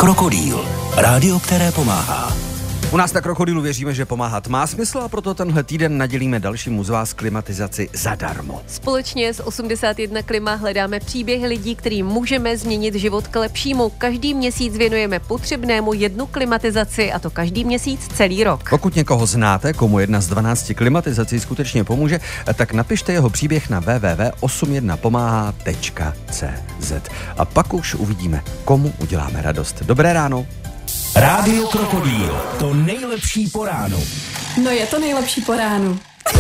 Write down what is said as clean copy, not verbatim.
Krokodýl. Rádio, které pomáhá. U nás na Krokodýlu věříme, že pomáhat má smysl a proto tenhle týden nadělíme dalšímu z vás klimatizaci zadarmo. Společně s 81 Klima hledáme příběhy lidí, kterým můžeme změnit život k lepšímu. Každý měsíc věnujeme potřebnému jednu klimatizaci a to každý měsíc celý rok. Pokud někoho znáte, komu jedna z 12 klimatizací skutečně pomůže, tak napište jeho příběh na www.81pomáhá.cz a pak už uvidíme, komu uděláme radost. Dobré ráno. Rádio Krokodýl. To nejlepší po ránu. No je to nejlepší po ránu.